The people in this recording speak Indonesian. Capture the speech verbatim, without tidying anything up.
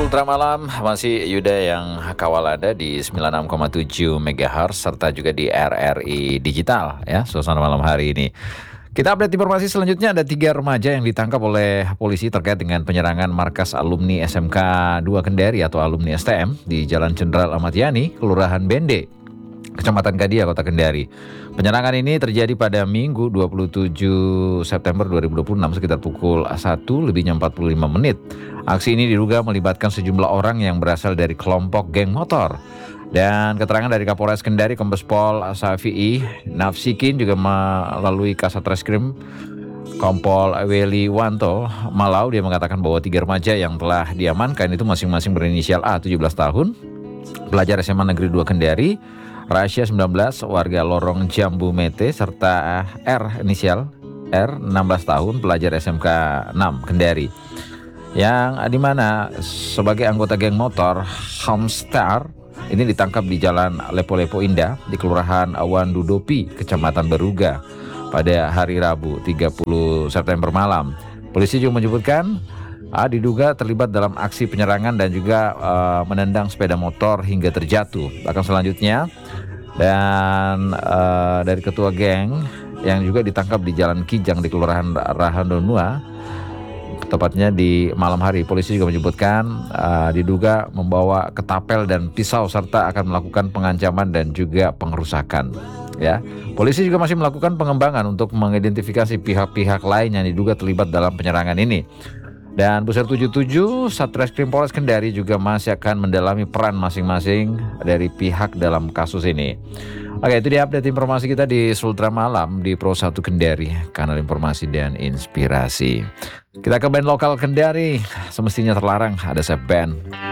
Sultra Malam, masih Yuda yang kawal Anda di sembilan puluh enam koma tujuh megahertz serta juga di R R I Digital ya, suasana malam hari ini. Kita update informasi selanjutnya, ada tiga remaja yang ditangkap oleh polisi terkait dengan penyerangan markas alumni S M K dua Kendari atau alumni S T M di Jalan Jenderal Ahmad Yani, Kelurahan Bende, Kecamatan Kadia, Kota Kendari. Penyerangan ini terjadi pada Minggu dua puluh tujuh September dua ribu dua puluh enam sekitar pukul satu lebihnya empat puluh lima menit. Aksi ini diduga melibatkan sejumlah orang yang berasal dari kelompok geng motor. Dan keterangan dari Kapolres Kendari Kombes Pol Safi'i Nafsikin juga melalui Kasat Reskrim Kompol Weli Wanto Malau, dia mengatakan bahwa tiga remaja yang telah diamankan itu masing-masing berinisial A tujuh belas tahun, pelajar S M A Negeri dua Kendari, Rasya sembilan belas, warga Lorong Jambu Mete, serta R inisial R enam belas tahun, pelajar S M K enam Kendari. Yang dimana sebagai anggota geng motor Hamstar ini ditangkap di Jalan Lepo-Lepo Indah di Kelurahan Wandudopi, Kecamatan Beruga pada hari Rabu tiga puluh September malam. Polisi juga menyebutkan A diduga terlibat dalam aksi penyerangan dan juga uh, menendang sepeda motor hingga terjatuh. Bahkan selanjutnya dan uh, dari ketua geng yang juga ditangkap di Jalan Kijang di Kelurahan Rahandonua, tepatnya di malam hari. Polisi juga menyebutkan uh, diduga membawa ketapel dan pisau serta akan melakukan pengancaman dan juga pengerusakan. Ya, polisi juga masih melakukan pengembangan untuk mengidentifikasi pihak-pihak lain yang diduga terlibat dalam penyerangan ini. Dan Pusat tujuh puluh tujuh Satreskrim Polres Kendari juga masih akan mendalami peran masing-masing dari pihak dalam kasus ini. Oke, itu dia update informasi kita di Sultra Malam di Pro satu Kendari, kanal informasi dan inspirasi. Kita ke band lokal Kendari, semestinya terlarang ada saya band